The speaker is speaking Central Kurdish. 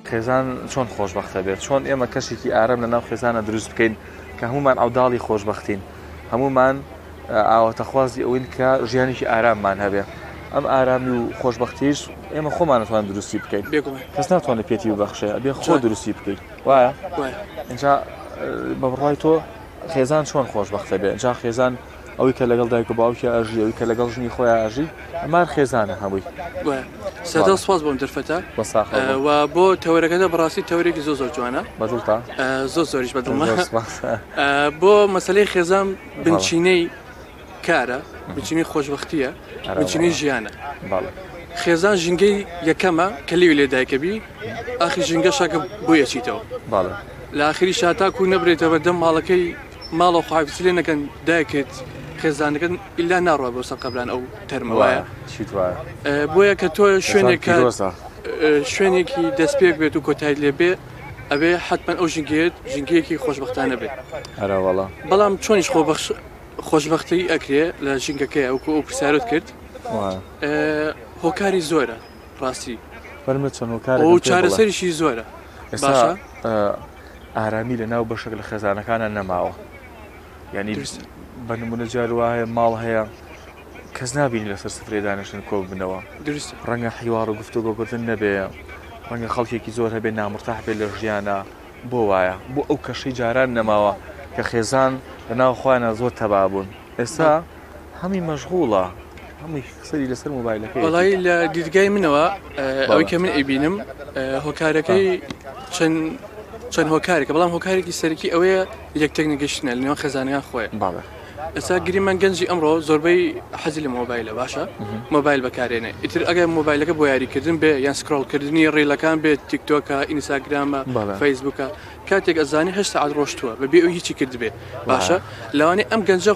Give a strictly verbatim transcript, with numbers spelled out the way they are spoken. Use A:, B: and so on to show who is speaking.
A: خێزان چۆن خۆشبەختە بێت چۆن ئێمە کەشێکی ئارام لە ناو خێزانە دروست بکەین کە هەمومان ئەوداڵی خۆشبەختین هەمومان ئاواتەخوازی ئەوین کە ژیانێکی ئاراممان هەبێ ئەم ئارامی و خۆشبەختیش ئێمە خۆمان ناتوان دروستی بکەین کەس ناتوانێت پێتی ببەخشێ ئەبێ خۆ دروستی بکەیت وایە اینجا بە بڕوای تۆ خێزان چۆن خۆشبەختە بێت اینجا خێزان ئەوەی کە لەگەڵ دایک و باوکی ئاژی ئەوەی کە لەگەڵ ژنی خۆیان ئاژی ئەمان خێزانە هەمووی
B: سەدا سپاس بۆم دەرفەتە و بۆ تەورەکەدا بەڕاستی تەورێکی زۆر زۆر جوانە
A: بەدڵتا
B: زۆر زۆریش بەدڵمە بۆ مەسەلەی خێزان بنچینەی کارە بنچینەی خۆشبەختیە بنچینەی ژیانە خێزان ژینگەی یەکەمە کە لیوی لێ دایکەبی ئاخی ژینگە شاکە بۆ یەچیتەوە لە ئاخری شاتاکو نەبرێتەوە دەم ماڵەکەی ماڵە خواحافزی لێ نەکەن دایکت خێزانەکەن ئیلا ناڕوە بۆ سەقەبلان ئەو تەرمەوەیە بۆیە کە تۆ شوێنێکە شوێنێکی دەستپێک بێت و کۆتایی لێ بێ ئەبێ حتمما ئەو ژینگەیەت ژینگەیەکی خۆشبەختانە بێت بەڵام چۆنیش خۆشبەختی ئەکرێ لە ژینگەکەی ئەو ئەو پرسیارت کرد هۆکاری زۆرە ڕاستی ئەو چارەسەریشی زۆرە
A: باشە ئارامی لە ناو بەشێک لە خێزانەکانە نەماوە یعنی بە نمونە جار وایە ماڵ هەیە کەس نابینی لەسەر سفرێ دانیشتن کۆ ببنەوە ڕەنگە حیوار و گفتوگۆکردن نەبێ ڕەنگە خەڵکێکی زۆر هەبێ نامرتاح بێت لە ژیانە بۆ وایە بۆ ئەو کەشەی جاران نەماوە کە خێزان لە ناو خۆیانە زۆر تەبابوون ئێستا هەمی مەشغوڵە هەمووی سەری لەسەر مۆبایلەکەی
B: وەڵی لە دیدگای منەوە ئەوەی کە من ئەیبینم هۆکارەکەی چەند چەند هۆکارێکە بەڵام هۆکارێکی سەرەکی ئەوەیە یەکتێک نەگەشتنە لە نێوان خێزانەکان خۆیان ئێستا گریمان گەنجی ئەمڕۆ زۆربەی حەزی لە مۆبایلە باشە مۆبایل بەکارێنێ ئیتر ئەگەر مۆبایلەکە بۆ یاریکردن بێ یان سکرۆڵکردنی ڕێلەکان بێت تیکتۆکە ئینستاگرامە فەیسبووکە کاتێک ئەزانی هەشتا سەعات ڕۆشتووە بەبێ ئەو هیچی کرد بێ باشە لەوانەیە ئەم گەنجە